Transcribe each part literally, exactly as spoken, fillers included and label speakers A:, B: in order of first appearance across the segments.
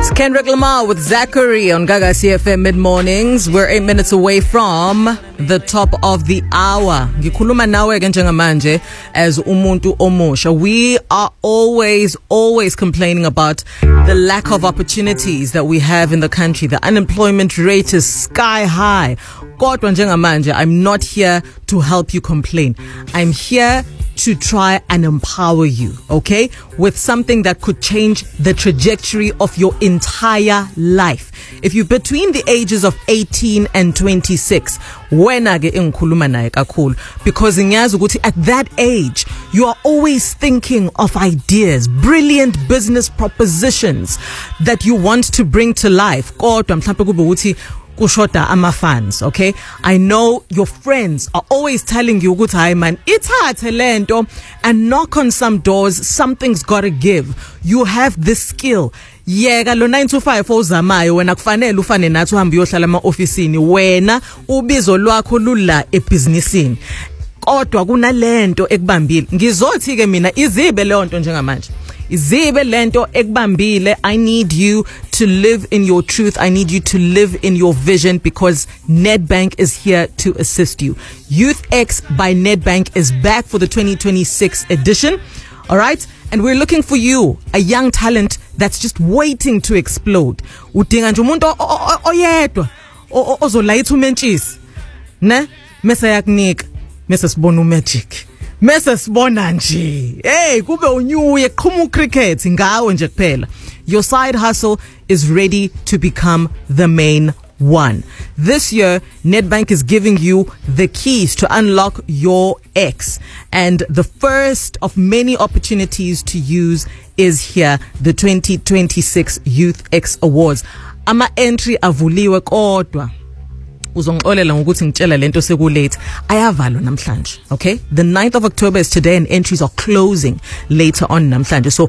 A: It's Kendrick Lamar with Zachary on Gaga C F M Mid-Mornings. We're eight minutes away from the top of the hour. Ngikhuluma nawe ke njengamanje as umuntu omusha. We are always, always complaining about the lack of opportunities that we have in the country. The unemployment rate is sky high. Kodwa njengamanje, I'm not here to help you complain. I'm here to try and empower you, okay, with something that could change the trajectory of your entire life. If you're between the ages of eighteen and twenty-six, wena ke engikhuluma naye kakhulu, because ngiyazi ukuthi at that age you are always thinking of ideas, brilliant business propositions that you want to bring to life. Kodwa mhlawumbe kube ukuthi kushoda ama fans, okay? I know your friends are always telling you ukuthi hayi man, ithathe lento and knock on some doors. Something's got to give. You have this skill. Yeka lo nine to five ozamayo wena kufanele ufane nathi uhambe uyohlala ema officeini, wena ubizo lwakho lula ebusinessini. Kodwa kunalento ekubambile. Ngizothi ke mina izibe le nto njengamanje. Izibe lento ekubambile. I need you to live in your truth. I need you to live in your vision, because Nedbank is here to assist you. Youth X by Nedbank is back for the twenty twenty-six edition. All right? And we're looking for you, a young talent that's just waiting to explode. Udinga nje umuntu oyedwa ozolayitha umentshisi. Ne? Mese yakunika. Mese sibona umagic. Mese sibona nje. Hey, kube unyuye qhuma cricket ngawe nje kuphela. Your side hustle is ready to become the main one. This year, Nedbank is giving you the keys to unlock your X. And the first of many opportunities to use is here, the twenty twenty-six Youth X Awards. Ama entry avuliwe kodwa uzongixolela ngokuthi ngitshela lento sekulate ayavalwa namhlanje. Okay, the ninth of October is today and entries are closing later on namhlanje. So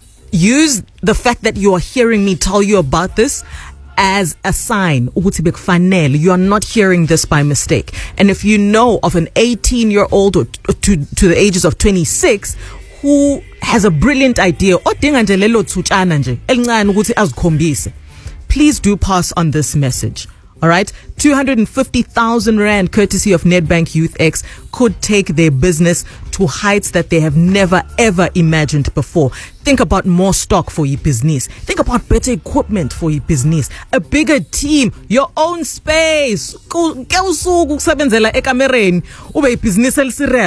A: use the fact that you are hearing me tell you about this as a sign ukuthi bekufanele. You are not hearing this by mistake. And if you know of an eighteen year old or to to the ages of twenty-six who has a brilliant idea, odinga nje lelo thutshana nje elincane ukuthi azikhombise, please do pass on this message. All right, two hundred fifty thousand rand courtesy of Nedbank Youth X could take their business to heights that they have never ever imagined before. Think about more stock for your business. Think about better equipment for your business. A bigger team, your own space. Ke usuku ukusebenzela ekamereni ube ibhizinisi elisiriya.